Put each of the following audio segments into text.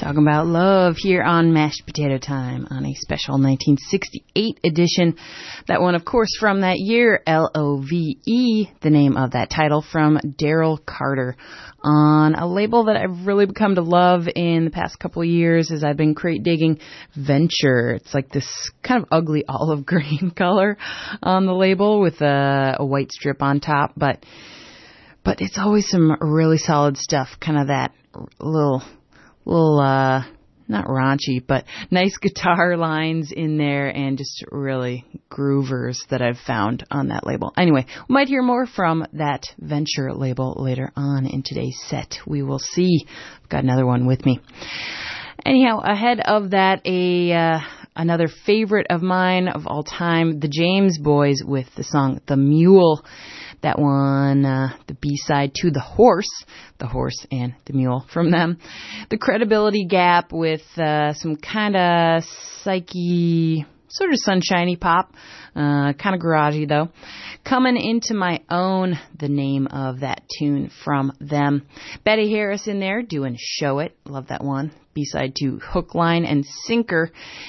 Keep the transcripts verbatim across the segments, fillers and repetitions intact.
Talking about love here on Mashed Potato Time on a special nineteen sixty-eight edition. That one, of course, from that year, L O V E, the name of that title, from Daryl Carter, on a label that I've really become to love in the past couple of years as I've been crate digging, Venture. It's like this kind of ugly olive green color on the label with a, a white strip on top, but but it's always some really solid stuff, kind of that little... little, uh, not raunchy, but nice guitar lines in there and just really groovers that I've found on that label. Anyway, we might hear more from that Venture label later on in today's set. We will see. I've got another one with me. Anyhow, ahead of that, a, uh, another favorite of mine of all time, the James Boys with the song The Mule. That one, uh, the B-side to The Horse, The Horse and the Mule from them. The Credibility Gap with uh, some kind of psyche, sort of sunshiny pop, uh, kind of garagey though. Coming Into My Own, the name of that tune from them. Betty Harris in there doing Show It, love that one. B-side to Hook, Line, and Sinker.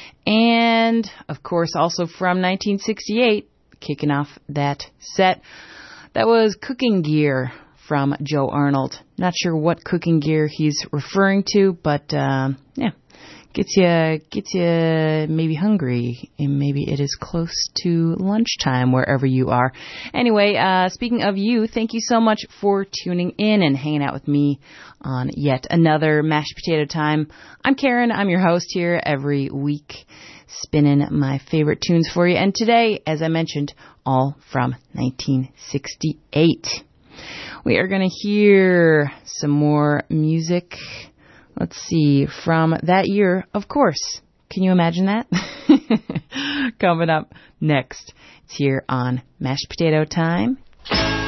And, of course, also from nineteen sixty-eight, kicking off that set. That was Cooking Gear from Joe Arnold. Not sure what cooking gear he's referring to, but um, yeah, gets you gets you maybe hungry, and maybe it is close to lunchtime wherever you are. Anyway, uh, speaking of you, thank you so much for tuning in and hanging out with me on yet another Mashed Potato Time. I'm Karen. I'm your host here every week, spinning my favorite tunes for you. And today, as I mentioned, all from nineteen sixty-eight. We are going to hear some more music. Let's see, from that year, of course. Can you imagine that? Coming up next, it's here on Mashed Potato Time.